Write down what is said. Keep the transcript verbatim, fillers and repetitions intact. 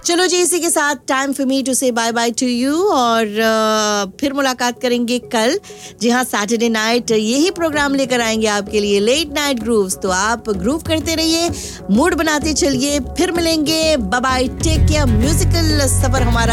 चलो जी, इसी के साथ टाइम फॉर मी टू से बाय बाय टू यू और uh, फिर मुलाकात करेंगे कल। जी हाँ, सैटरडे नाइट यही प्रोग्राम लेकर आएंगे आपके लिए, लेट नाइट ग्रूव्स। तो आप ग्रूव करते रहिए, मूड बनाते चलिए, फिर मिलेंगे। Bye bye, take care. Musical सफर हमारा